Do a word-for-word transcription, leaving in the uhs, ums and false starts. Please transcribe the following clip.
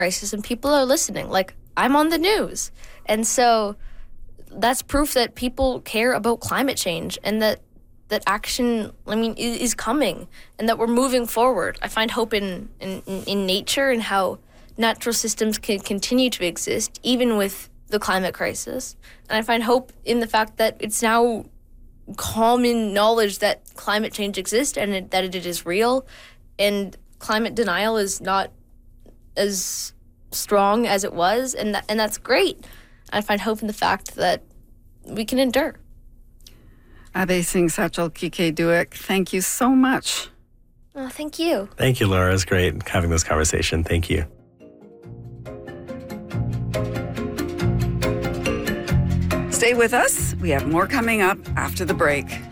crisis and people are listening. Like, I'm on the news. And so that's proof that people care about climate change and that that action, I mean, is, is coming and that we're moving forward. I find hope in, in, in nature and how natural systems can continue to exist even with the climate crisis. And I find hope in the fact that it's now common knowledge that climate change exists and it, that it is real, and climate denial is not as strong as it was, and that, and that's great. I find hope in the fact that we can endure. Abhay Singh Sachal Kike Duick, thank you so much. Oh, thank you. Thank you, Laura. It's great having this conversation. Thank you. Stay with us. We have more coming up after the break.